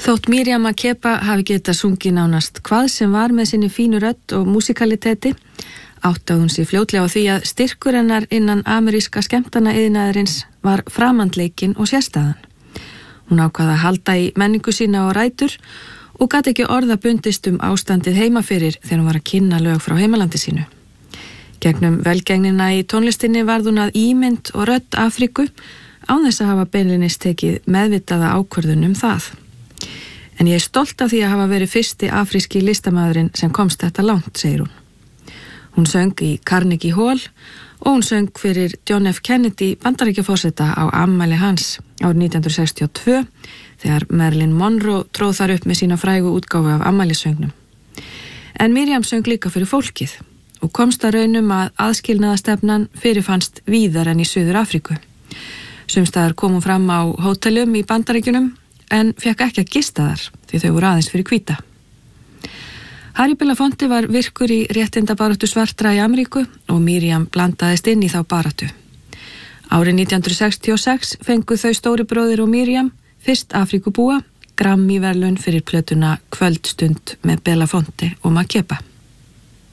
Þótt Miriam Makeba hafi getað sungið nánast hvað sem var með sinni fínu rödd og músikaliteti, áttaði hún sig fljótlega á því að styrkur hennar innan ameríska skemmtanaiðnaðarins var framandleikinn og sérstæðan. Hún ákvað að halda í menningu sína og rætur og gat ekki orða bundist ástandið heima fyrir þegar hún var að kynna lög frá heimalandi sínu. Gegnum velgengnina í tónlistinni varð hún að ímynd og rödd Afríku án þess að hafa beinlínis tekið meðvitaða ákvörðun það. En ég er stolt af því að hafa verið fyrsti afríski listamaðurinn sem komst þetta langt, segir hún. Hún söng í Carnegie Hall og hún söng fyrir John F. Kennedy Bandaríkjaforseta á afmæli hans árið 1962 þegar Marilyn Monroe tróð þar upp með sína frægu útgáfu af afmælissöngnum. En Miriam söng líka fyrir fólkið og komst að raunum að aðskilnaðastefnan fyrirfannst víðar en í Suður Afríku. Sumstaðar kom hún fram á hótelum í Bandaríkjunum en fekk ekki að gista þar því þau voru aðeins fyrir hvíta. Harry Belafonte var virkur í réttindabaráttu svartra í Ameríku og Miriam blandaðist inn í þá baráttu. Árið 1966 fengu þau stóri bróðir og Miriam fyrst Afríkubúa Grammy-verðlaun fyrir plötuna Kvöldstund með Belafonte og Makeba.